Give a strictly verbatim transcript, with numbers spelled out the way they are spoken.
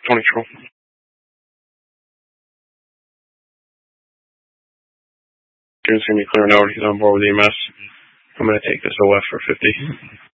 twenty troll. Kieran's going to be clearing out. He's on board with E M S. I'm going to take this O F for fifty.